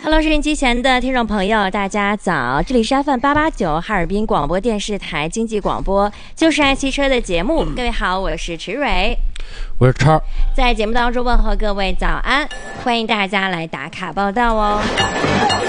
Hello， 收音机前的听众朋友，大家早！这里是 FM889哈尔滨广播电视台经济广播，就是爱汽车的节目。各位好，我是池蕊， 我是超， 在节目当中问候各位早安，欢迎大家来打卡报道哦。